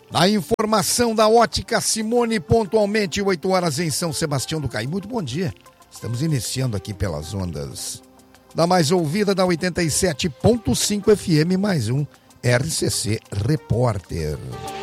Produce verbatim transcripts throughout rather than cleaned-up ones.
A informação da Ótica Simone, pontualmente oito horas em São Sebastião do Caí. Muito bom dia. Estamos iniciando aqui pelas ondas da mais ouvida da oitenta e sete ponto cinco F M, mais um R C C Repórter.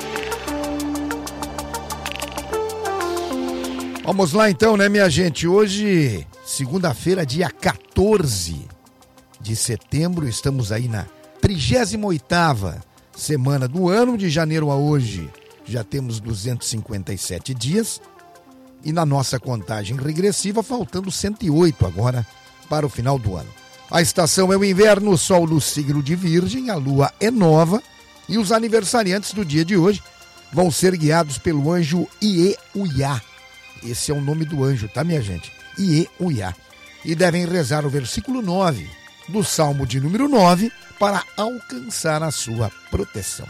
Vamos lá então, né, minha gente? Hoje, segunda-feira, dia quatorze de setembro, estamos aí na trigésima oitava semana do ano, de janeiro a hoje. Já temos duzentos e cinquenta e sete dias e na nossa contagem regressiva, faltando cento e oito agora para o final do ano. A estação é o inverno, o sol no signo de Virgem, a lua é nova e os aniversariantes do dia de hoje vão ser guiados pelo anjo Iê-Uiá. Esse é o nome do anjo, tá, minha gente? Iê-Uiá. E devem rezar o versículo nove do Salmo de número nove para alcançar a sua proteção.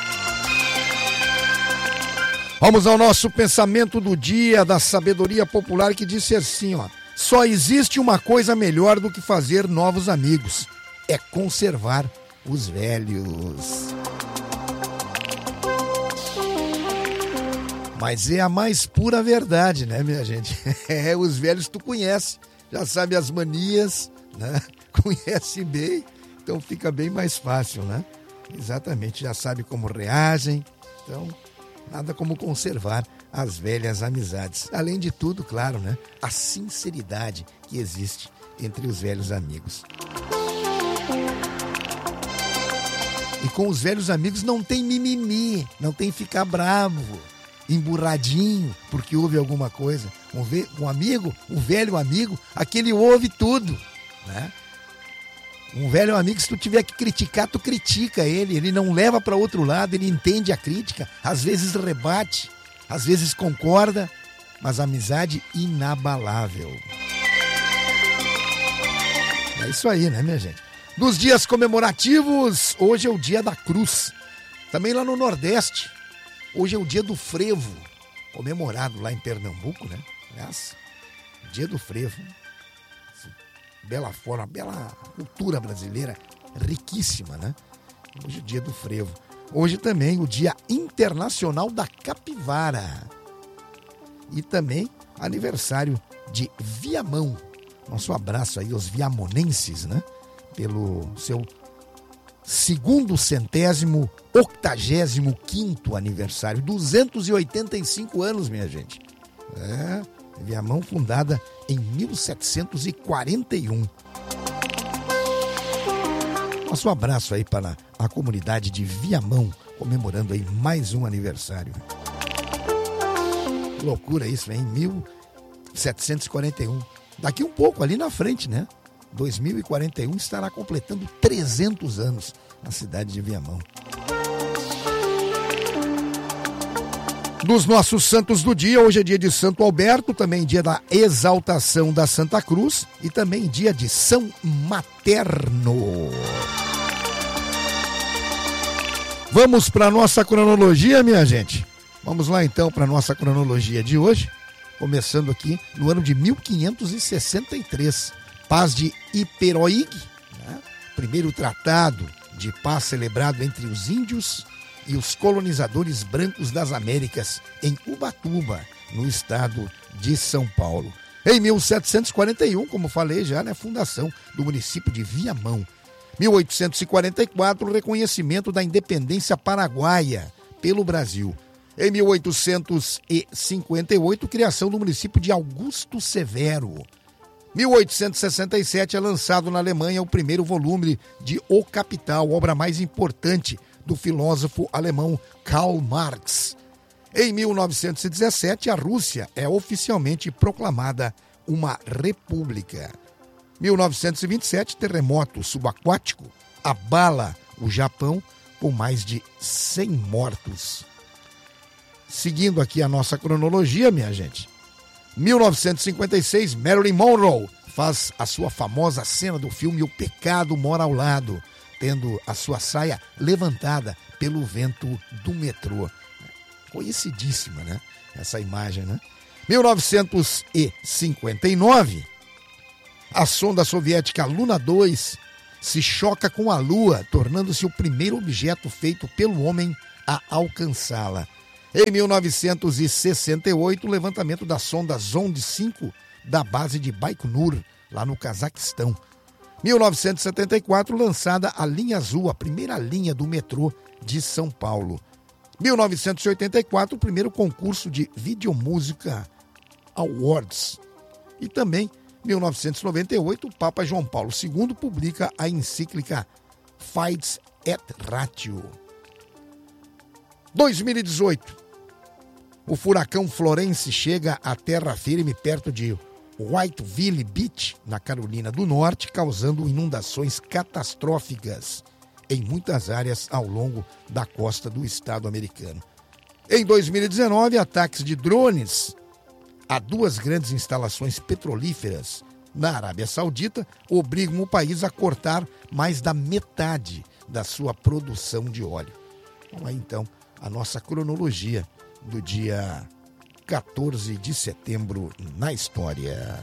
Vamos ao nosso pensamento do dia da sabedoria popular, que disse assim, ó: só existe uma coisa melhor do que fazer novos amigos, é conservar os velhos. Mas é a mais pura verdade, né, minha gente? É, os velhos tu conhece, já sabe as manias, né? Conhece bem, então fica bem mais fácil, né? Exatamente, já sabe como reagem, então nada como conservar as velhas amizades. Além de tudo, claro, né? A sinceridade que existe entre os velhos amigos. E com os velhos amigos não tem mimimi, não tem ficar bravo, emburradinho, porque houve alguma coisa. Um, ve- um amigo, um velho amigo, aquele ouve tudo, né? Um velho amigo, se tu tiver que criticar, tu critica ele, ele não leva para outro lado, ele entende a crítica, às vezes rebate, às vezes concorda, mas amizade inabalável. É isso aí, né, minha gente? Dos dias comemorativos, hoje é o dia da cruz, também lá no Nordeste. Hoje é o dia do frevo, comemorado lá em Pernambuco, né? Aliás, dia do frevo. Bela forma, bela cultura brasileira, riquíssima, né? Hoje é o dia do frevo. Hoje também o dia internacional da capivara. E também aniversário de Viamão. Nosso abraço aí aos viamonenses, né? Pelo seu segundo centésimo, octagésimo quinto aniversário. duzentos e oitenta e cinco anos, minha gente. É, Viamão fundada em mil setecentos e quarenta e um. Nosso abraço aí para a comunidade de Viamão, comemorando aí mais um aniversário. Que loucura isso, hein? mil setecentos e quarenta e um. Daqui um pouco, ali na frente, né? dois mil e quarenta e um estará completando trezentos anos na cidade de Viamão. Dos nossos santos do dia, hoje é dia de Santo Alberto, também dia da exaltação da Santa Cruz e também dia de São Materno. Vamos para a nossa cronologia, minha gente? Vamos lá então para a nossa cronologia de hoje, começando aqui no ano de mil quinhentos e sessenta e três. Paz de Iperoig, né? Primeiro tratado de paz celebrado entre os índios e os colonizadores brancos das Américas, em Ubatuba, no estado de São Paulo. Em mil setecentos e quarenta e um, como falei já, né, fundação do município de Viamão. mil oitocentos e quarenta e quatro, reconhecimento da independência paraguaia pelo Brasil. Em mil oitocentos e cinquenta e oito, criação do município de Augusto Severo. mil oitocentos e sessenta e sete é lançado na Alemanha o primeiro volume de O Capital, obra mais importante do filósofo alemão Karl Marx. Em mil novecentos e dezessete, a Rússia é oficialmente proclamada uma república. mil novecentos e vinte e sete, terremoto subaquático abala o Japão com mais de cem mortos. Seguindo aqui a nossa cronologia, minha gente. mil novecentos e cinquenta e seis, Marilyn Monroe faz a sua famosa cena do filme O Pecado Mora ao Lado, tendo a sua saia levantada pelo vento do metrô. Conhecidíssima, né? Essa imagem, né? mil novecentos e cinquenta e nove, a sonda soviética Luna dois se choca com a Lua, tornando-se o primeiro objeto feito pelo homem a alcançá-la. Em mil novecentos e sessenta e oito, o levantamento da sonda Zonde cinco da base de Baikonur, lá no Cazaquistão. mil novecentos e setenta e quatro, lançada a linha azul, a primeira linha do metrô de São Paulo. mil novecentos e oitenta e quatro, o primeiro concurso de Videomúsica Awards. E também, mil novecentos e noventa e oito, o Papa João Paulo segundo publica a encíclica Fides et Ratio. dois mil e dezoito, o furacão Florence chega à terra firme perto de Whiteville Beach, na Carolina do Norte, causando inundações catastróficas em muitas áreas ao longo da costa do estado americano. Em dois mil e dezenove, ataques de drones a duas grandes instalações petrolíferas na Arábia Saudita obrigam o país a cortar mais da metade da sua produção de óleo. Vamos aí então a nossa cronologia do dia quatorze de setembro na história.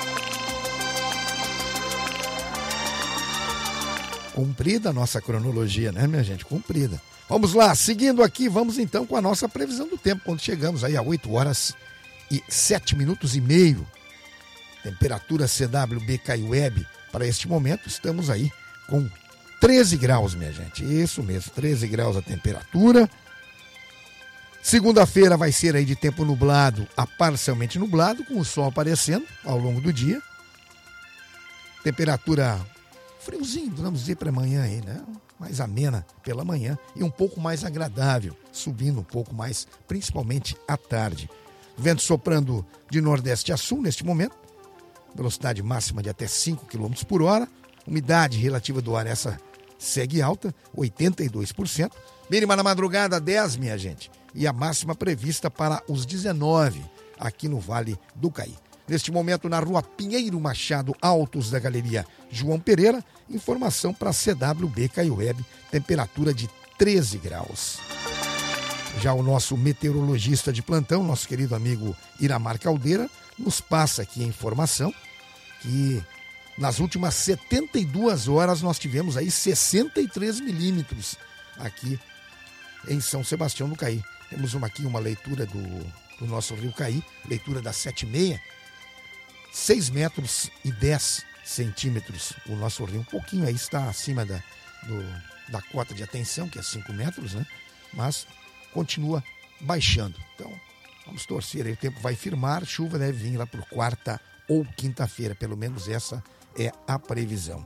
Cumprida a nossa cronologia, né, minha gente? Cumprida. Vamos lá, seguindo aqui, vamos então com a nossa previsão do tempo, quando chegamos aí a oito horas e sete minutos e meio. Temperatura C W B K Web, para este momento, estamos aí com treze graus, minha gente. Isso mesmo, treze graus a temperatura. Segunda-feira vai ser aí de tempo nublado a parcialmente nublado, com o sol aparecendo ao longo do dia. Temperatura friozinho, vamos dizer, para amanhã aí, né? Mais amena pela manhã e um pouco mais agradável, subindo um pouco mais, principalmente à tarde. Vento soprando de nordeste a sul neste momento, velocidade máxima de até cinco quilômetros por hora, umidade relativa do ar, essa segue alta, oitenta e dois por cento. Mínima na madrugada, dez, minha gente. E a máxima prevista para os dezenove, aqui no Vale do Caí. Neste momento, na rua Pinheiro Machado, altos da Galeria João Pereira, informação para C W B K Web, temperatura de treze graus. Já o nosso meteorologista de plantão, nosso querido amigo Iramar Caldeira, nos passa aqui a informação que nas últimas setenta e duas horas nós tivemos aí sessenta e três milímetros aqui em São Sebastião do Caí. Temos uma, aqui uma leitura do, do nosso rio Caí, leitura da sete e meia, seis metros e dez centímetros o nosso rio. Um pouquinho aí está acima da, do, da cota de atenção, que é cinco metros, né? Mas continua baixando. Então, vamos torcer aí, o tempo vai firmar, chuva deve vir lá por quarta ou quinta-feira, pelo menos essa é a previsão.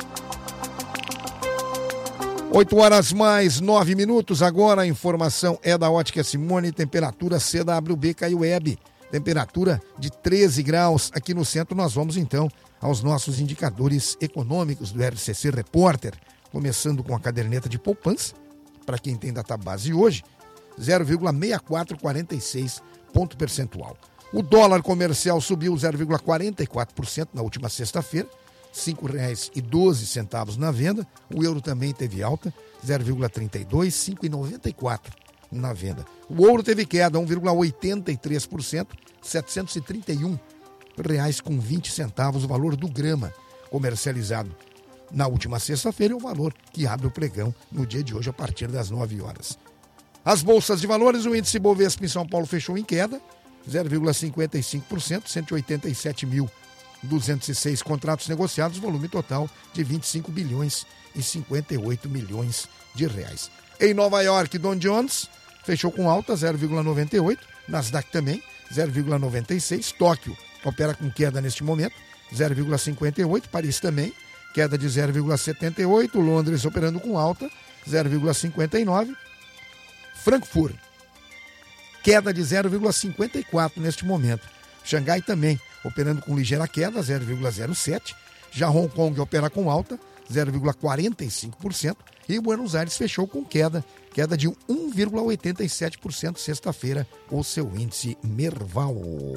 oito horas mais nove minutos, agora a informação é da Ótica Simone, temperatura C W B K Web, temperatura de treze graus. Aqui no centro nós vamos então aos nossos indicadores econômicos do R C C Repórter, começando com a caderneta de poupança, para quem tem database hoje, zero vírgula seis quatro quatro seis ponto percentual. O dólar comercial subiu zero vírgula quarenta e quatro por cento na última sexta-feira, cinco reais e doze centavos na venda. O euro também teve alta, zero vírgula trinta e dois, cinco reais e noventa e quatro centavos na venda. O ouro teve queda, um vírgula oitenta e três por cento, setecentos e trinta e um reais com vinte centavos, o valor do grama comercializado na última sexta-feira é o valor que abre o pregão no dia de hoje a partir das nove horas. As bolsas de valores, o índice Bovespa em São Paulo fechou em queda, zero vírgula cinquenta e cinco por cento, cento e oitenta e sete mil duzentos e seis contratos negociados, volume total de vinte e cinco bilhões e cinquenta e oito milhões de reais. Em Nova York, Dow Jones fechou com alta, zero vírgula noventa e oito, Nasdaq também, zero vírgula noventa e seis, Tóquio opera com queda neste momento, zero vírgula cinquenta e oito, Paris também, queda de zero vírgula setenta e oito, Londres operando com alta, zero vírgula cinquenta e nove, Frankfurt, queda de zero vírgula cinquenta e quatro neste momento. Xangai também operando com ligeira queda, zero vírgula zero sete. Já Hong Kong opera com alta, zero vírgula quarenta e cinco por cento. E Buenos Aires fechou com queda, queda de um vírgula oitenta e sete por cento sexta-feira, o seu índice Merval.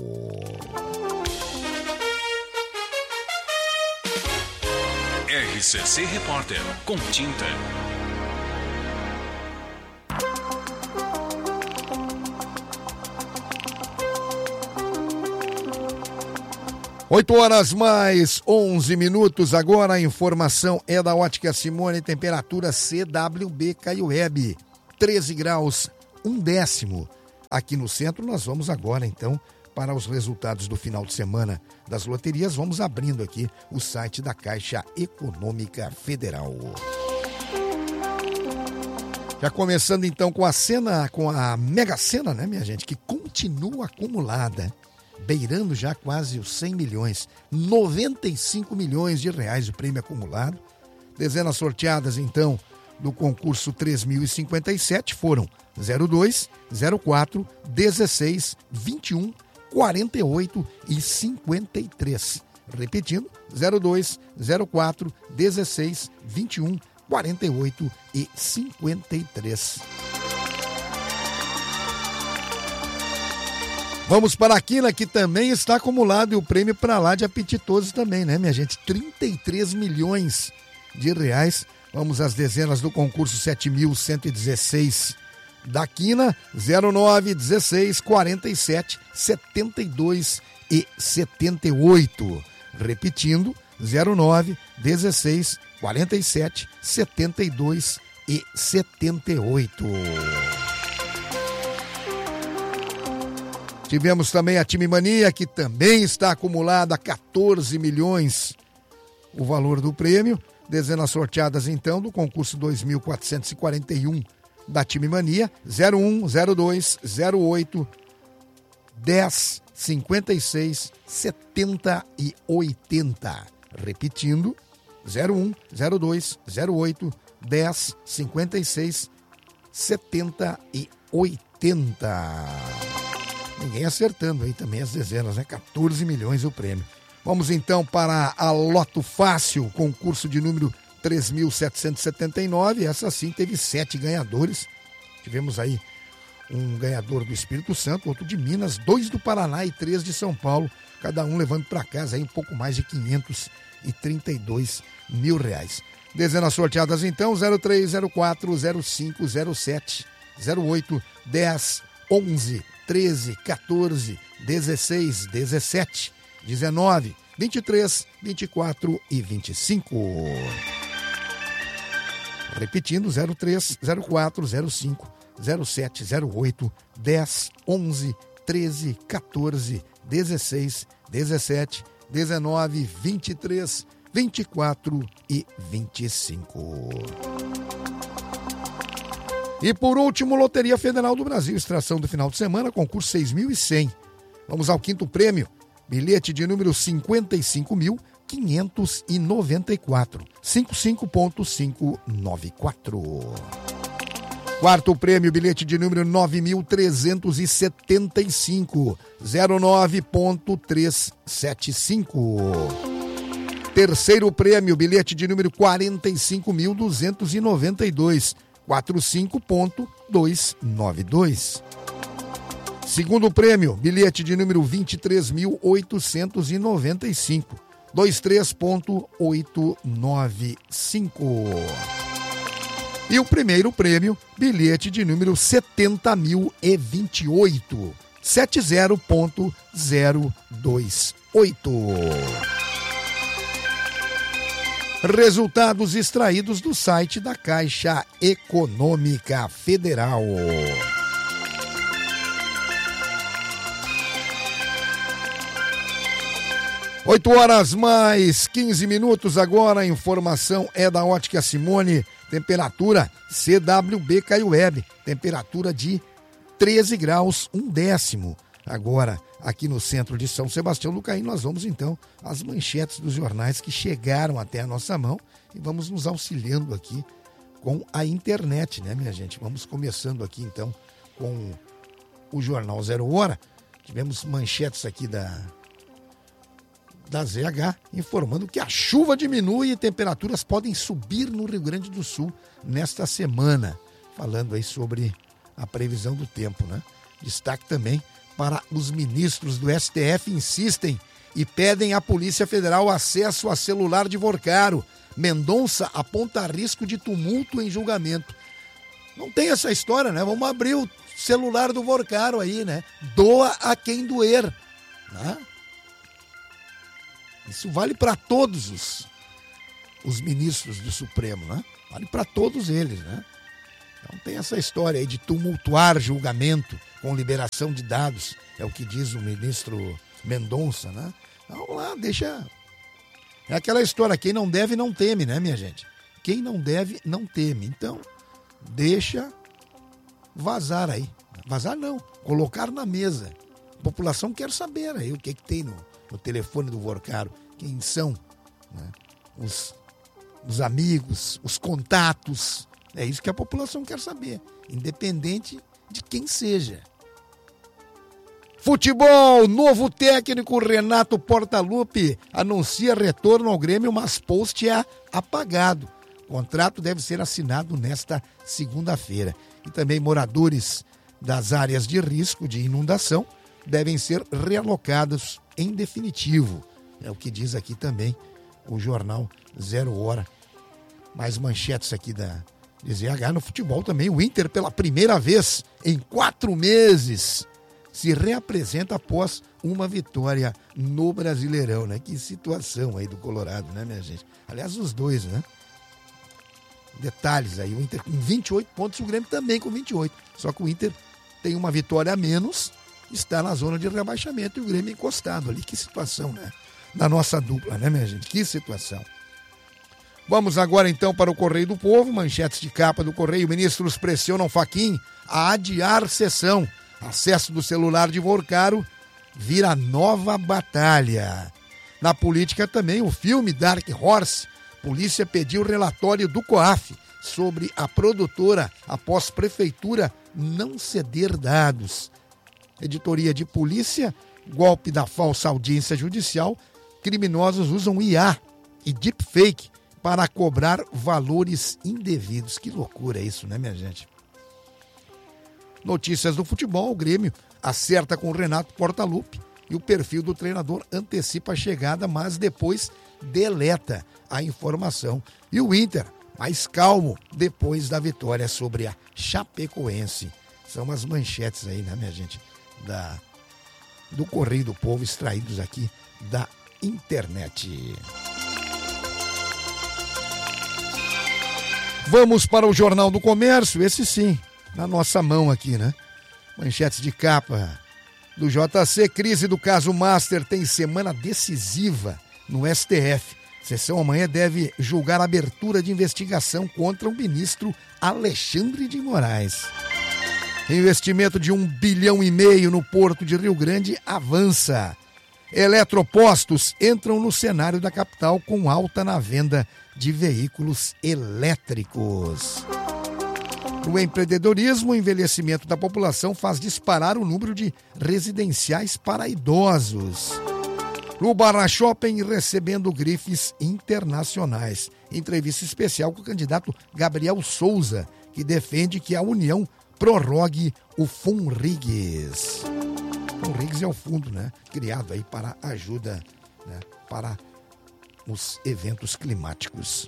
R C C Repórter, com tinta. oito horas mais onze minutos, agora a informação é da Ótica Simone, temperatura C W B K Web. treze graus, um décimo. Aqui no centro, nós vamos agora, então, para os resultados do final de semana das loterias. Vamos abrindo aqui o site da Caixa Econômica Federal. Já começando, então, com a cena, com a Mega Sena, né, minha gente, que continua acumulada, beirando já quase os cem milhões, noventa e cinco milhões de reais de prêmio acumulado. Dezenas sorteadas, então, do concurso três mil e cinquenta e sete foram zero dois, zero quatro, dezesseis, vinte e um, quarenta e oito e cinquenta e três. Repetindo, zero dois, zero quatro, dezesseis, vinte e um, quarenta e oito e cinquenta e três. Vamos para a Quina, que também está acumulado, e o prêmio para lá de apetitoso também, né, minha gente? trinta e três milhões de reais. Vamos às dezenas do concurso sete mil cento e dezesseis da Quina, zero nove, dezesseis, quarenta e sete, setenta e dois e setenta e oito. Repetindo, zero nove, dezesseis, quarenta e sete, setenta e dois e setenta e oito. Tivemos também a Time Mania, que também está acumulada, quatorze milhões o valor do prêmio. Dezenas sorteadas, então, do concurso dois mil quatrocentos e quarenta e um da Time Mania, zero um, zero dois, zero oito, dez, cinquenta e seis, setenta e oitenta. Repetindo, zero um, zero dois, zero oito, dez, cinquenta e seis, setenta e oitenta. Ninguém acertando aí também as dezenas, né? quatorze milhões o prêmio. Vamos então para a Loto Fácil, concurso de número três mil setecentos e setenta e nove. Essa sim teve sete ganhadores. Tivemos aí um ganhador do Espírito Santo, outro de Minas, dois do Paraná e três de São Paulo, cada um levando para casa aí um pouco mais de quinhentos e trinta e dois mil reais. Dezenas sorteadas então, zero três, zero quatro, zero cinco, zero sete, zero oito, dez, onze, treze, quatorze, dezesseis, dezessete, dezenove, vinte e três, vinte e quatro e vinte e cinco. Repetindo, zero três, zero quatro, zero cinco, zero sete, zero oito, dez, onze, treze, quatorze, dezesseis, dezessete, dezenove, vinte e três, vinte e quatro e vinte e cinco. E por último, Loteria Federal do Brasil, extração do final de semana, concurso seis mil e cem. Vamos ao quinto prêmio, bilhete de número cinquenta e cinco mil quinhentos e noventa e quatro, cinquenta e cinco ponto quinhentos e noventa e quatro. Quarto prêmio, bilhete de número nove mil trezentos e setenta e cinco, zero nove ponto trezentos e setenta e cinco. Terceiro prêmio, bilhete de número quarenta e cinco mil duzentos e noventa e dois, quarenta e cinco ponto duzentos e noventa e dois. Segundo prêmio, bilhete de número vinte e três mil oitocentos e noventa e cinco, vinte e três ponto oitocentos e noventa e cinco. E o primeiro prêmio, bilhete de número setenta mil e vinte e oito, setenta ponto zero vinte e oito. Resultados extraídos do site da Caixa Econômica Federal. oito horas mais quinze minutos agora, a informação é da Ótica Simone, temperatura C W B Caiueb, temperatura de treze graus, um décimo. Agora, aqui no centro de São Sebastião do Caí, nós vamos então às manchetes dos jornais que chegaram até a nossa mão e vamos nos auxiliando aqui com a internet, né, minha gente? Vamos começando aqui então com o Jornal Zero Hora. Tivemos manchetes aqui da... da Z H, informando que a chuva diminui e temperaturas podem subir no Rio Grande do Sul nesta semana. Falando aí sobre a previsão do tempo, né? Destaque também para os ministros do S T F insistem e pedem à Polícia Federal acesso a celular de Vorcaro. Mendonça aponta risco de tumulto em julgamento. Não tem essa história, né? Vamos abrir o celular do Vorcaro aí, né? Doa a quem doer, né? Isso vale para todos os, os ministros do Supremo, né? Vale para todos eles, né? Então tem essa história aí de tumultuar julgamento com liberação de dados, é o que diz o ministro Mendonça, né? Então lá, deixa... É aquela história, quem não deve não teme, né, minha gente? Quem não deve não teme. Então, deixa vazar aí. Vazar não, colocar na mesa. A população quer saber aí o que, que tem no, no telefone do Vorcaro, quem são, né? os, os amigos, os contatos. É isso que a população quer saber, independente de quem seja. Futebol, novo técnico Renato Portaluppi anuncia retorno ao Grêmio, mas post é apagado. O contrato deve ser assinado nesta segunda-feira. E também moradores das áreas de risco de inundação devem ser realocados em definitivo. É o que diz aqui também o jornal Zero Hora. Mais manchetes aqui da Z H no futebol também. O Inter, pela primeira vez em quatro meses, se reapresenta após uma vitória no Brasileirão, né? Que situação aí do Colorado, né, minha gente? Aliás, os dois, né? Detalhes aí, o Inter com vinte e oito pontos, o Grêmio também com vinte e oito. Só que o Inter tem uma vitória a menos, está na zona de rebaixamento e o Grêmio encostado ali. Que situação, né? Da nossa dupla, né, minha gente? Que situação. Vamos agora então para o Correio do Povo, manchetes de capa do Correio. Ministros pressionam Fachin a adiar sessão. Acesso do celular de Vorcaro vira nova batalha. Na política também, o filme Dark Horse. Polícia pediu relatório do COAF sobre a produtora após prefeitura não ceder dados. Editoria de polícia, golpe da falsa audiência judicial. Criminosos usam I A e deepfake para cobrar valores indevidos. Que loucura isso, né, minha gente? Notícias do futebol, o Grêmio acerta com o Renato Portaluppi e o perfil do treinador antecipa a chegada, mas depois deleta a informação. E o Inter, mais calmo depois da vitória sobre a Chapecoense. São as manchetes aí, né, minha gente, da, do Correio do Povo, extraídos aqui da internet. Vamos para o Jornal do Comércio, esse sim, na nossa mão aqui, né? Manchetes de capa do J C. Crise do caso Master tem semana decisiva no S T F. Sessão amanhã deve julgar a abertura de investigação contra o ministro Alexandre de Moraes. Investimento de um bilhão e meio no Porto de Rio Grande avança. Eletropostos entram no cenário da capital com alta na venda de veículos elétricos. No empreendedorismo, o envelhecimento da população faz disparar o número de residenciais para idosos. No Barra Shopping, recebendo grifes internacionais. Entrevista especial com o candidato Gabriel Souza, que defende que a União prorrogue o Funrigs. Funrigs é o fundo, né, criado aí para ajuda, né, para os eventos climáticos.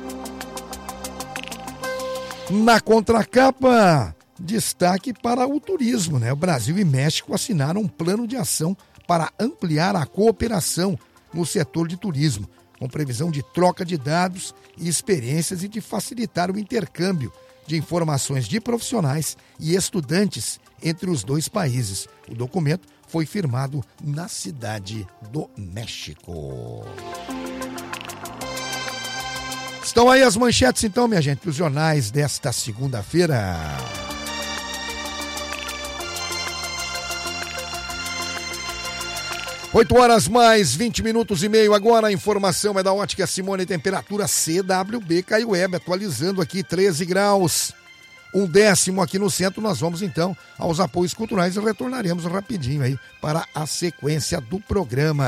Na contracapa, destaque para o turismo, né? O Brasil e México assinaram um plano de ação para ampliar a cooperação no setor de turismo, com previsão de troca de dados e experiências e de facilitar o intercâmbio de informações de profissionais e estudantes entre os dois países. O documento foi firmado na Cidade do México. Estão aí as manchetes, então, minha gente, dos jornais desta segunda-feira. oito horas mais vinte minutos e meio agora. A informação é da Ótica Simone. Temperatura C W B Caio Web, atualizando aqui treze graus. Um décimo aqui no centro. Nós vamos então aos apoios culturais e retornaremos rapidinho aí para a sequência do programa.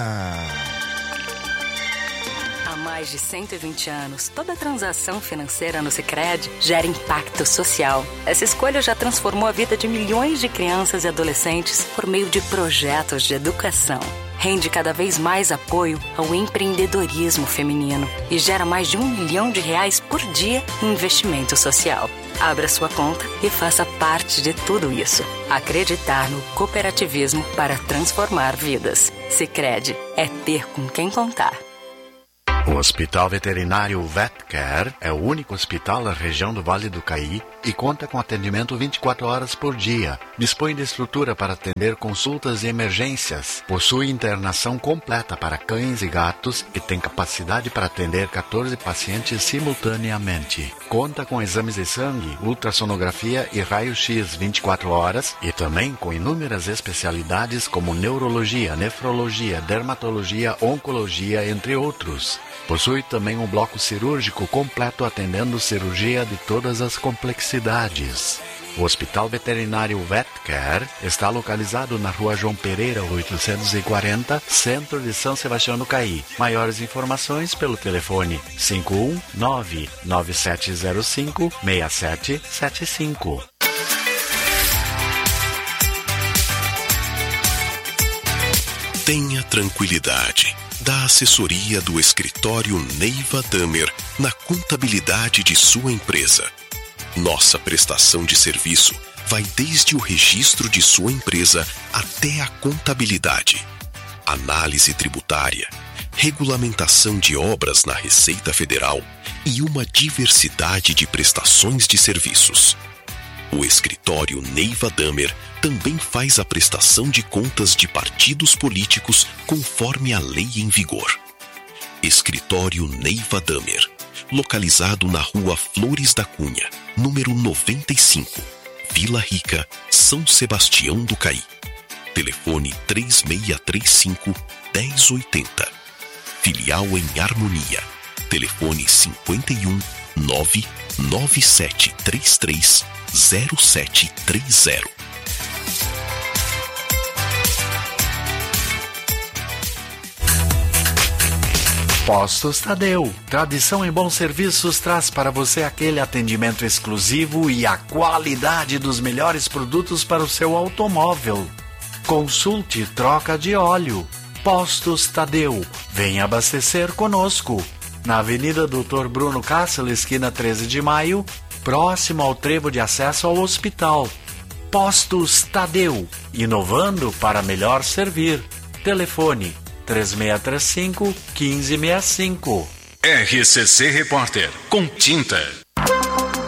Há mais de cento e vinte anos, toda transação financeira no Sicredi gera impacto social. Essa escolha já transformou a vida de milhões de crianças e adolescentes por meio de projetos de educação. Rende cada vez mais apoio ao empreendedorismo feminino e gera mais de um milhão de reais por dia em investimento social. Abra sua conta e faça parte de tudo isso. Acreditar no cooperativismo para transformar vidas. Sicredi é ter com quem contar. O Hospital Veterinário VetCare é o único hospital da região do Vale do Caí e conta com atendimento vinte e quatro horas por dia. Dispõe de estrutura para atender consultas e emergências. Possui internação completa para cães e gatos e tem capacidade para atender quatorze pacientes simultaneamente. Conta com exames de sangue, ultrassonografia e raio-x vinte e quatro horas e também com inúmeras especialidades como neurologia, nefrologia, dermatologia, oncologia, entre outros. Possui também um bloco cirúrgico completo atendendo cirurgia de todas as complexidades. O Hospital Veterinário VetCare está localizado na Rua João Pereira, oitocentos e quarenta, centro de São Sebastião do Caí. Maiores informações pelo telefone cinco um nove, nove sete zero cinco, seis sete sete cinco. Tenha tranquilidade da assessoria do escritório Neiva Damer na contabilidade de sua empresa. Nossa prestação de serviço vai desde o registro de sua empresa até a contabilidade, análise tributária, regulamentação de obras na Receita Federal e uma diversidade de prestações de serviços. O escritório Neiva Damer também faz a prestação de contas de partidos políticos conforme a lei em vigor. Escritório Neiva Damer, localizado na Rua Flores da Cunha, número noventa e cinco, Vila Rica, São Sebastião do Caí. Telefone três seis três cinco, um zero oito zero. Filial em Harmonia. Telefone cinco um, nove nove sete três três, zero sete três zero. Postos Tadeu. Tradição em bons serviços traz para você aquele atendimento exclusivo e a qualidade dos melhores produtos para o seu automóvel. Consulte troca de óleo. Postos Tadeu. Venha abastecer conosco. Na Avenida doutor Bruno Cássio, esquina treze de maio, próximo ao trevo de acesso ao hospital. Postos Tadeu. Inovando para melhor servir. Telefone três seis três cinco, um cinco seis cinco. R C C Repórter, com tinta.